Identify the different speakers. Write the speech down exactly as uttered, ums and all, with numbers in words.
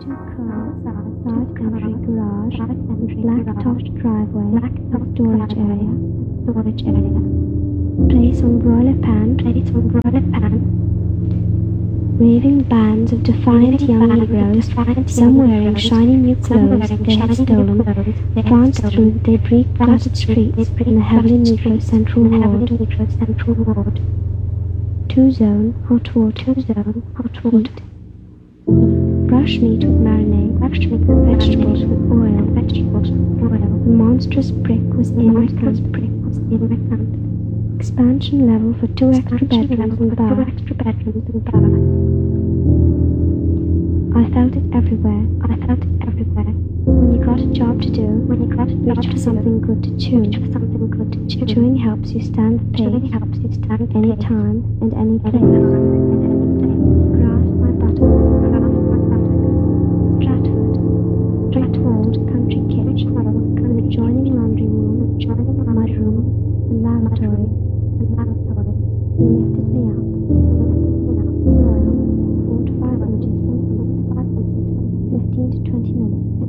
Speaker 1: Two cars, side entry garage, black-topped driveway, storage area, storage area. Place on broiler pan, place on broiler pan. Waving bands of defiant young Negroes, some wearing shiny new clothes they had stolen, pranced through the debris-cluttered streets in the heavily Negro Central Ward. Two-zone hot water, two-zone hot water. Brush meat with marinade, brush meat with vegetables with oil, vegetables with oil. The monstrous brick was in recount, brick was in recount. Expansion level for two extra bedrooms and bath. extra bedrooms and bath. I felt it everywhere, I felt it everywhere. When you got a job to do, when you got a job reach for something good to chew, reach for something good to chew. Chewing helps you stand the pace, chewing helps you stand any time and any place.